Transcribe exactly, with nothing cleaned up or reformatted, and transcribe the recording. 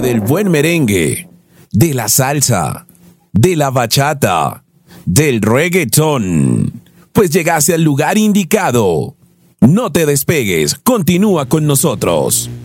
amante del buen merengue, de la salsa, de la bachata, del reggaetón, pues llegaste al lugar indicado. No te despegues, continúa con nosotros.